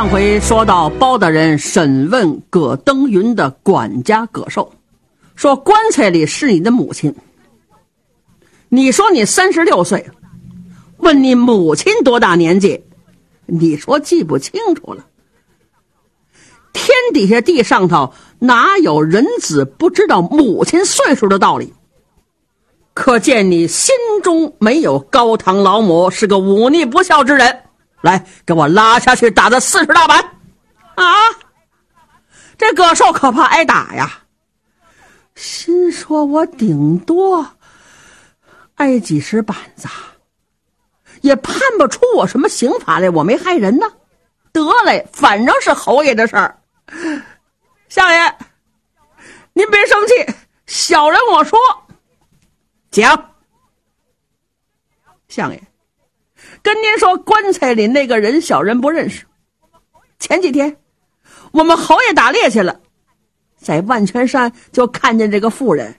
上回说到包大人审问葛登云的管家葛寿，说棺材里是你的母亲，你说你36岁，问你母亲多大年纪，你说记不清楚了。天底下地上头哪有人子不知道母亲岁数的道理，可见你心中没有高堂老母，是个忤逆不孝之人。来，给我拉下去，打他40大板！啊！这葛寿可怕挨打呀，心说我顶多挨几十板子，也判不出我什么刑法来，我没害人呢。得嘞，反正是侯爷的事儿。相爷，您别生气，小人我说。讲。相爷，跟您说，棺材里那个人小人不认识。前几天我们侯爷打猎去了，在万泉山就看见这个妇人。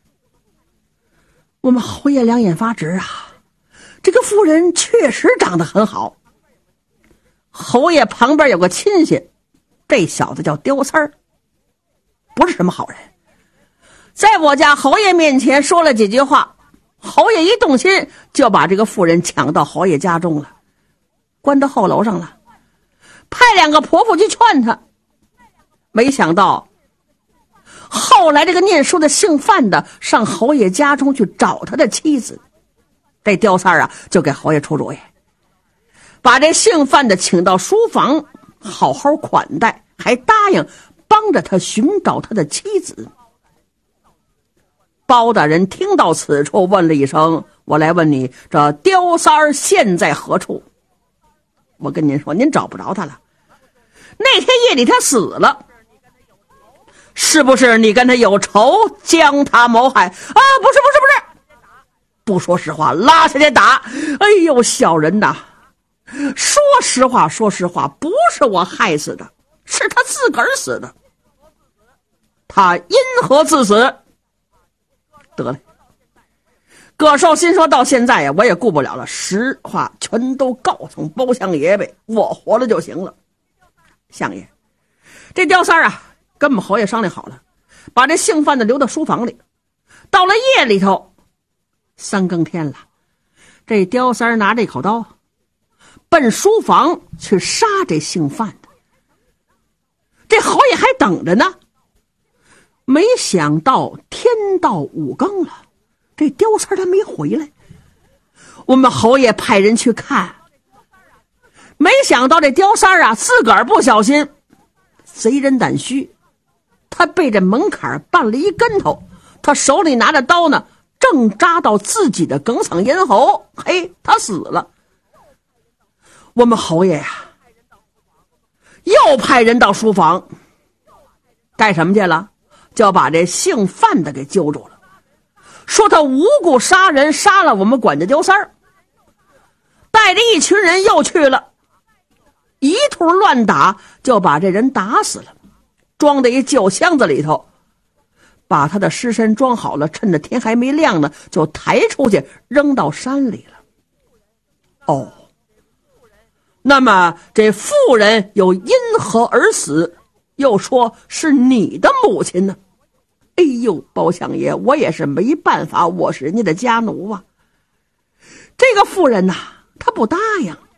我们侯爷两眼发直啊，这个妇人确实长得很好。侯爷旁边有个亲戚，这小子叫刁三儿，不是什么好人，在我家侯爷面前说了几句话，侯爷一动心就把这个妇人抢到侯爷家中了，关到后楼上了，派2个婆婆去劝他。没想到后来这个念书的姓范的上侯爷家中去找他的妻子，这刁三儿啊就给侯爷出主意，把这姓范的请到书房好好款待，还答应帮着他寻找他的妻子。包大人听到此处问了一声，我来问你，这刁三儿现在何处？我跟您说，您找不着他了，那天夜里他死了，是不是你跟他有仇，将他谋害啊？不是，不说实话，拉下去打。哎呦，小人呐，说实话，不是我害死的，是他自个儿死的。他因何自死？得嘞，葛寿心说，到现在呀，我也顾不了了，实话全都告诉包相爷呗，我活了就行了。相爷，这刁三儿啊，跟我们侯爷商量好了，把这姓范的留到书房里。到了夜里头，3更天了，这刁三儿拿这口刀奔书房去杀这姓范的。这侯爷还等着呢，没想到天到5更了，这刁三儿他没回来。我们侯爷派人去看，没想到这刁三儿啊，自个儿不小心，贼人胆虚，他被这门槛绊了一跟头，他手里拿着刀呢，正扎到自己的哽嗓咽喉，嘿，他死了。我们侯爷呀，又派人到书房干什么去了？就把这姓范的给揪住了，说他无故杀人，杀了我们管家刁三儿，带着一群人又去了，一通乱打，就把这人打死了，装在一旧箱子里头，把他的尸身装好了，趁着天还没亮呢，就抬出去扔到山里了。哦，那么这妇人又因何而死？又说是你的母亲呢？哎呦，包相爷，我也是没办法，我是人家的家奴啊。这个妇人呐，她不答应，